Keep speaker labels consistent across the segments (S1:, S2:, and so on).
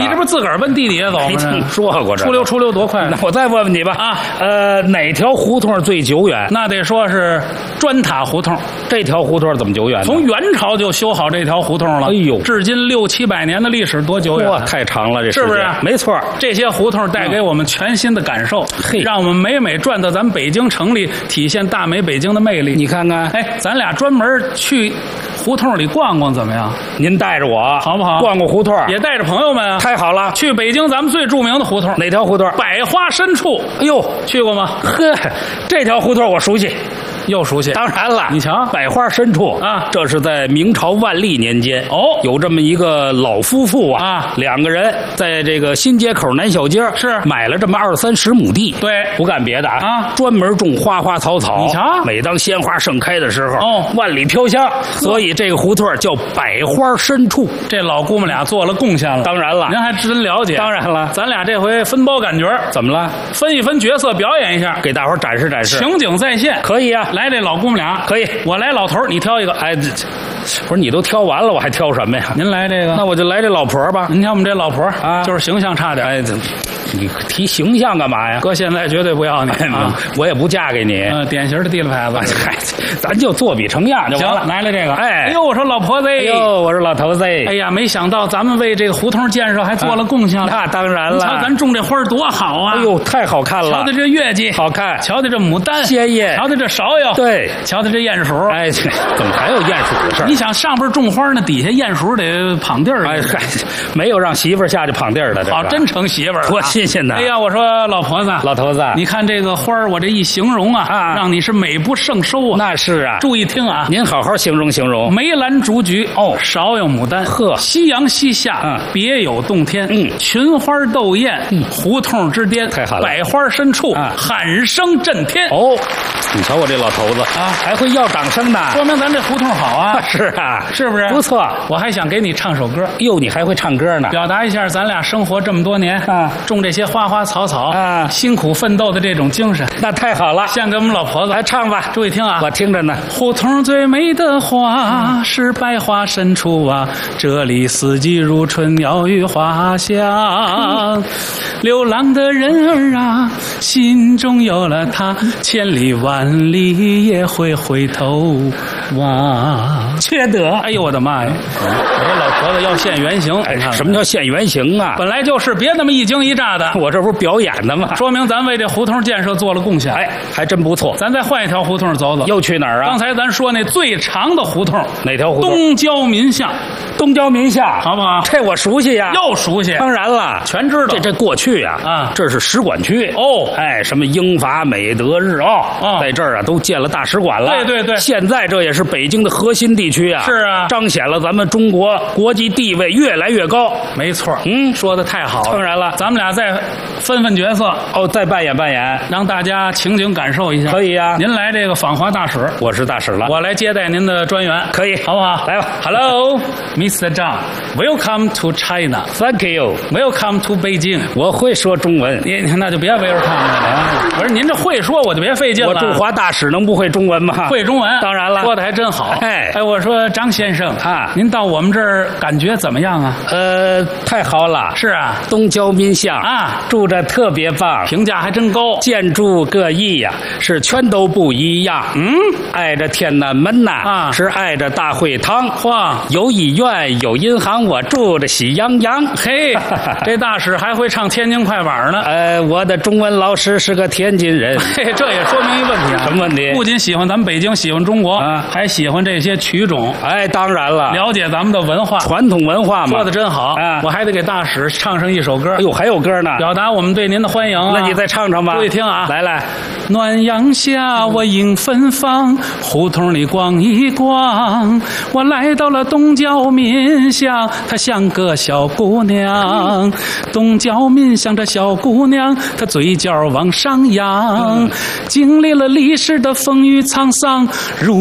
S1: 你这不自个儿奔地底下走吗？
S2: 没听说过这。
S1: 出溜多快！
S2: 那我再问问你吧
S1: 啊，
S2: 哪条胡同最久远？
S1: 那得说是砖塔胡同。
S2: 这条胡同怎么久远呢？
S1: 从元朝就修好这条胡同了。
S2: 哎呦，
S1: 至今600-700年的历史，多久远？
S2: 哇，太长了，这
S1: 是不是？
S2: 没错，
S1: 这些胡同带给我们全新的感受，让我们每每转到咱们北京城里，体现大美北京的魅力。
S2: 你看看，
S1: 哎，咱俩专门去胡同里逛逛怎么样？
S2: 您带着我
S1: 好不好？
S2: 逛逛胡同，
S1: 也带着朋友们啊！
S2: 太好了！
S1: 去北京咱们最著名的胡同，
S2: 哪条胡同？
S1: 百花深处。
S2: 哎呦，
S1: 去过吗？
S2: 呵，这条胡同我熟悉。
S1: 又熟悉，
S2: 当然了，
S1: 你瞧，
S2: 百花深处
S1: 啊，
S2: 这是在明朝万历年间
S1: 哦，
S2: 有这么一个老夫妇啊，两个人在这个新街口南小街
S1: 是
S2: 买了这么20-30亩地，
S1: 对，
S2: 不干别的
S1: 啊，
S2: 专门种花花草草。
S1: 你瞧，
S2: 每当鲜花盛开的时候，
S1: 哦，
S2: 万里飘香，所以这个胡同叫百花深处。
S1: 这老姑母俩做了贡献了，
S2: 当然了，
S1: 您还真了解。
S2: 当然了，
S1: 咱俩这回分包感觉，
S2: 怎么了？
S1: 分一分角色，表演一下，
S2: 给大伙展示展示，
S1: 情景再现，
S2: 可以啊。
S1: 来，这老姑母俩
S2: 可以，
S1: 我来老头，你挑一个。
S2: 哎，不是你都挑完了，我还挑什么呀？
S1: 您来这个，
S2: 那我就来这老婆吧。
S1: 您挑我们这老婆
S2: 啊，
S1: 就是形象差点。
S2: 哎，你提形象干嘛呀？
S1: 哥现在绝对不要你啊！
S2: 我也不嫁给你。
S1: 典型的地了牌子。
S2: 嗨，咱就作比成样就完了。
S1: 来了这个，
S2: 哎
S1: 呦，我说老婆子，
S2: 哎呦，我说老头子，
S1: 哎呀，没想到咱们为这个胡同建设还做了贡献了。
S2: 那当然了，
S1: 瞧咱种这花多好啊！
S2: 哎呦，太好看了！
S1: 瞧的这月季
S2: 好看，
S1: 瞧的这牡丹
S2: 鲜艳，
S1: 瞧的这芍药，
S2: 对，
S1: 瞧的这鼹鼠。
S2: 哎，怎么还有鼹鼠的事儿？
S1: 你想上边种花呢，底下鼹鼠得捧地儿。
S2: 哎嗨，没有让媳妇儿下去捧地儿的，
S1: 好，真成媳妇儿了，
S2: 多新鲜呐！
S1: 哎呀，我说老婆子，
S2: 老头子，
S1: 你看这个花儿，我这一形容啊，让你是美不胜收啊。
S2: 那是啊，
S1: 注意听啊，
S2: 您好好形容形容。
S1: 梅兰竹菊哦，芍药牡丹，
S2: 呵，
S1: 夕阳西下，别有洞天。群花斗艳，胡同之巅，
S2: 太好了。
S1: 百花深处，喊声震天。
S2: 哦，你瞧我这老头子啊，还会要掌声呢，
S1: 说明咱这胡同好啊。
S2: 是啊，
S1: 是不是？
S2: 不错。
S1: 我还想给你唱首歌。
S2: 哟，你还会唱歌呢？
S1: 表达一下咱俩生活这么多年
S2: 啊，
S1: 种这些花花草草
S2: 啊，
S1: 辛苦奋斗的这种精神。
S2: 那太好了，
S1: 献给我们老婆子。
S2: 来唱吧，
S1: 注意听啊，
S2: 我听着呢。
S1: 胡同最美的花是百花深处啊，这里四季如春，鸟语花香。流浪的人儿啊，心中有了他，千里万里也会回头望。
S2: 缺德！
S1: 哎呦我的妈呀！我这老婆子要现原形。
S2: 哎，什么叫现原形啊？
S1: 本来就是，别那么一惊一乍的。
S2: 我这不是表演的吗？
S1: 说明咱为这胡同建设做了贡献。
S2: 哎，还真不错。
S1: 咱再换一条胡同走走。
S2: 又去哪儿啊？
S1: 刚才咱说那最长的胡同，
S2: 哪条胡同？
S1: 东郊民巷。
S2: 东郊民巷，
S1: 好不好？
S2: 这我熟悉呀，
S1: 又熟悉。
S2: 当然了，
S1: 全知道。
S2: 这过去啊，这是使馆区
S1: 哦。
S2: 哎，什么英法美德日在这儿啊都建了大使馆了。
S1: 对对对，
S2: 现在这也是北京的核心地区啊。
S1: 是啊，
S2: 彰显了咱们中国国际地位越来越高。
S1: 没错，说的太好了。
S2: 当然了，
S1: 咱们俩再分分角色
S2: 哦，再扮演扮演，
S1: 让大家情景感受一下。
S2: 可以啊，
S1: 您来这个访华大使，
S2: 我是大使了，
S1: 我来接待您的专员，
S2: 可以，
S1: 好不好？
S2: 来吧
S1: ，Hello, Mr. Zhang, welcome to China.
S2: Thank you,
S1: welcome to Beijing.
S2: 我会说中文，
S1: 那就别 welcome 了。不是您这会说，我就别费劲了。
S2: 我驻华大使能不会中文吗？
S1: 会中文，
S2: 当然了，
S1: 说的还真好。
S2: 哎，
S1: 我说张先生
S2: 啊，
S1: 您到我们这儿感觉怎么样啊？
S2: 太好了。
S1: 是啊，
S2: 东郊民巷
S1: 啊，
S2: 住着特别棒，
S1: 评价还真高，
S2: 建筑各异呀，是全都不一样。挨着天安门呐，是挨着大会堂，有医院有银行，我住着喜洋洋。
S1: 嘿，这大使还会唱天津快板呢。
S2: 我的中文老师是个天津人。
S1: 嘿，这也说明一问题啊。
S2: 什么问题？
S1: 不仅喜欢咱们北京，喜欢中国，还喜欢这些曲种。
S2: 哎，当然了，
S1: 了解咱们的文化，
S2: 传统文化嘛。
S1: 说的真好。我还得给大使唱上一首歌。
S2: 哎呦，还有歌呢，
S1: 表达我们对您的欢迎啊。
S2: 那你再唱唱吧。
S1: 注意听啊，
S2: 来来。
S1: 暖阳下我迎芬芳，胡同里逛一逛，我来到了东郊民巷，她像个小姑娘。东郊民巷这小姑娘，她嘴角往上扬，经历了历史的风雨沧桑，如今她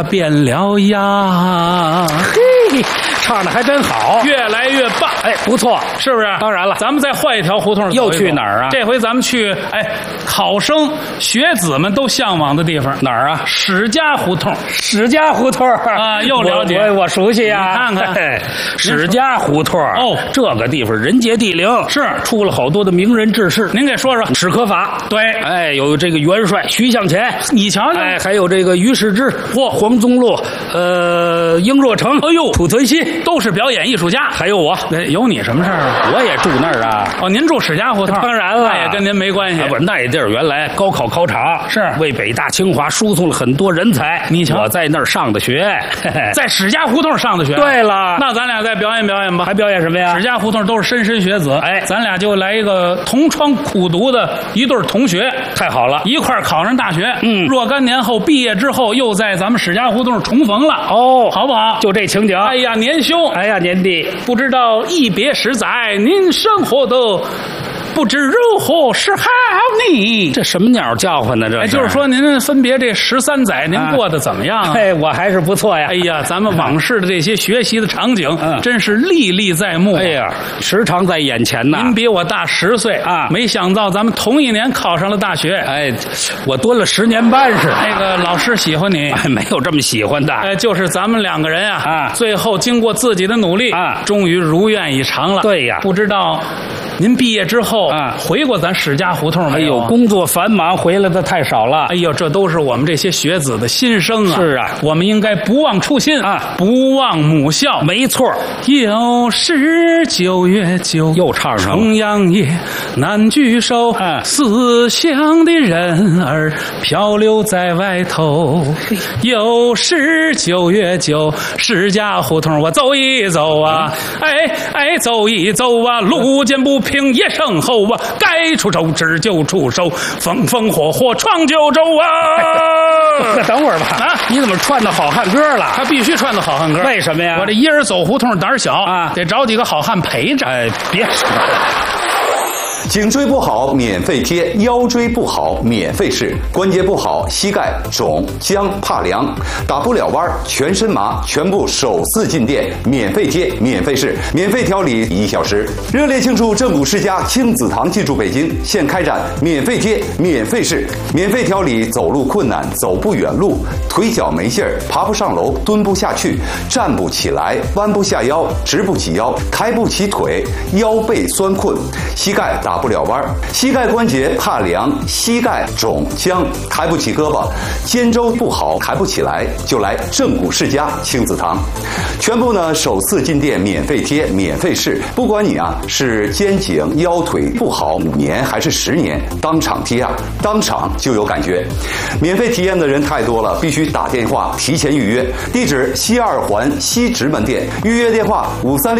S1: 它变了样。
S2: 嘿，唱的还真好，
S1: 越来越棒。
S2: 哎，不错，
S1: 是不是？
S2: 当然了，
S1: 咱们再换一条胡同，
S2: 又去哪儿啊？
S1: 这回咱们去考生学子们都向往的地方，
S2: 哪儿啊？
S1: 史家胡同。
S2: 史家胡同
S1: 啊，又了解，
S2: 我熟悉呀。
S1: 你看看，
S2: 史家胡同
S1: 哦，
S2: 这个地方人杰地灵，
S1: 是
S2: 出了好多的名人志士。
S1: 您给说说。
S2: 史可法，
S1: 对，
S2: 哎，有这个元帅徐向前，
S1: 你瞧瞧，
S2: 哎，还有这个于世之，黄宗洛，英若诚，
S1: 哎呦，
S2: 濮存昕，
S1: 都是表演艺术家。
S2: 还有我，
S1: 有你什么事儿啊？
S2: 我也住那儿啊。
S1: 哦，您住史家胡同？
S2: 当然了，
S1: 那也跟您没关系。
S2: 不，那地儿原来高考考场，
S1: 是
S2: 为北大清华输送了很多人才。
S1: 你瞧，
S2: 我在那儿上的学，
S1: 在史家胡同上的学。
S2: 对了，
S1: 那咱俩再表演表演吧。
S2: 还表演什么呀？
S1: 史家胡同都是莘莘学子，
S2: 哎，
S1: 咱俩就来一个同窗苦读的一对同学。
S2: 太好了，
S1: 一块儿考上大学。若干年后毕业之后，又在咱们史家胡同重逢了。
S2: 哦，
S1: 好不好？
S2: 就这情景。
S1: 哎呀，年兄，
S2: 哎呀，年弟，
S1: 不知道一别十载，您生活的不知如何是好呢？
S2: 这什么鸟叫唤呢？这
S1: 就是说您分别这13载，您过得怎么样啊？
S2: 哎，我还是不错呀。
S1: 哎呀，咱们往事的这些学习的场景，真是历历在目。
S2: 哎呀，时常在眼前呐。
S1: 您比我大10岁啊，没想到咱们同一年考上了大学。
S2: 哎，我蹲了10年半是。
S1: 那个老师喜欢你？
S2: 哎，没有这么喜欢的。
S1: 就是咱们2个人啊，最后经过自己的努力啊，终于如愿以偿了。
S2: 对呀，
S1: 不知道您毕业之后回过咱史家胡同没有？
S2: 哎呦，工作繁忙，回来的太少了。
S1: 哎呦，这都是我们这些学子的心声啊！
S2: 是啊，
S1: 我们应该不忘初心啊，不忘母校。
S2: 没错。
S1: 又是9月9，
S2: 又唱上了。
S1: 重阳夜难聚首，思乡的人儿漂流在外头。又是9月9，史家胡同我走一走啊，哎，走一走啊，路见不平也声吼啊，该出手只就出手，风风火火闯九州啊！
S2: 等会儿吧，啊，你怎么串到好汉歌了？
S1: 他必须串到好汉歌，
S2: 为什么呀？
S1: 我这一人走胡同胆小
S2: 啊，
S1: 得找几个好汉陪着。
S2: 哎，别说了。
S3: 颈椎不好免费贴，腰椎不好免费试，关节不好膝盖肿僵怕凉打不了弯全身麻，全部首次进店免费贴免费试免费调理1小时。热烈庆祝正骨世家亲子堂进驻北京，现开展免费贴免费试免费调理走路困难走不远路，腿脚没劲儿爬不上楼蹲不下去站不起来弯不下腰直不起腰抬不起腿腰背酸困膝盖打不了弯，膝盖关节怕凉，膝盖肿僵，抬不起胳膊，肩周不好，抬不起来，就来正骨世家亲子堂。全部呢首次进店免费贴免费试，不管你啊是肩颈腰腿不好5年还是10年，当场贴啊，当场就有感觉。免费体验的人太多了，必须打电话提前预约。地址西2环西直门店，预约电话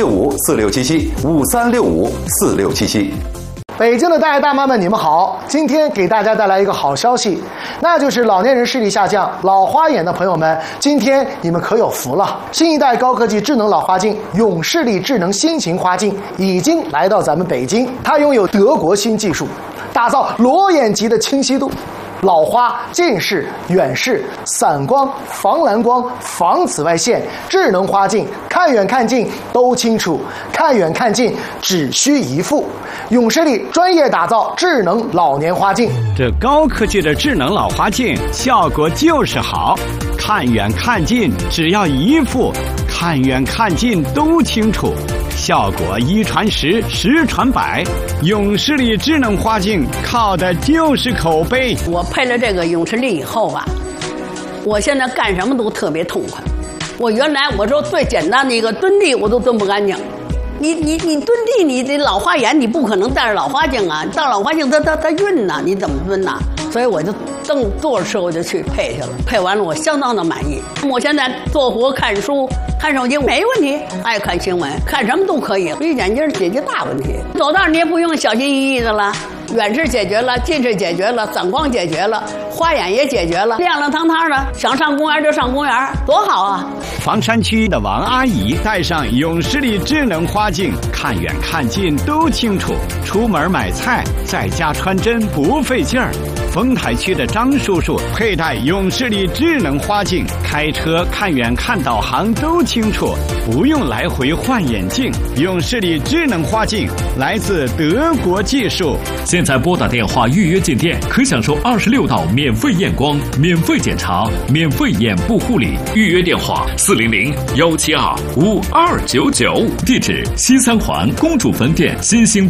S3: 5365467753654677。
S4: 北京的大爷大妈们，你们好！今天给大家带来一个好消息，那就是老年人视力下降、老花眼的朋友们，今天你们可有福了！新一代高科技智能老花镜永视力智能新型花镜已经来到咱们北京，它拥有德国新技术，打造裸眼级的清晰度。老花、近视、远视、散光、防蓝光、防紫外线，智能花镜，看远看近都清楚，看远看近只需一副。永视力专业打造智能老年花镜，
S5: 这高科技的智能老花镜效果就是好，看远看近只要一副，看远看近都清楚，效果1传10，10传100。永视力智能花镜靠的就是口碑。
S6: 我配了这个永视力以后啊，我现在干什么都特别痛快。我原来我说最简单的一个蹲地我都蹲不干净，你蹲地，你这老花眼你不可能戴着老花镜啊，戴老花镜它晕呐，你怎么蹲呐？所以我就坐着车我就去配去了，配完了我相当的满意。我现在做活看书看手机没问题，爱看新闻看什么都可以，一眼镜解决大问题。走道你也不用小心翼翼的了，远视解决了，近视解决了，散光解决了，花眼也解决了，亮亮堂堂的，想上公园就上公园，多好啊！
S5: 房山区的王阿姨戴上永视力智能花镜，看远看近都清楚，出门买菜在家穿针不费劲儿。 丰台区的张叔叔佩戴永视力智能花镜，开车看远看导航都清楚，不用来回换眼镜。永视力智能花镜来自德国技术。
S7: 现在拨打电话预约进店，可享受26道免费验光、免费检查、免费眼部护理。预约电话400-172-5299，地址西三环公主坟店新兴